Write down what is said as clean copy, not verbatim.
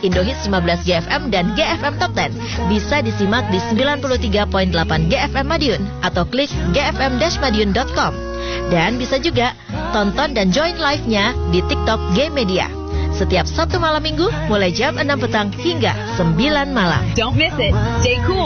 Indohits 15 GFM dan GFM Top 10 bisa disimak di 93.8 GFM Madiun atau klik gfm-madiun.com. Dan bisa juga tonton dan join live-nya di TikTok Game Media. Setiap Sabtu malam Minggu mulai jam 6 petang hingga 9 malam. Don't miss it. Stay cool.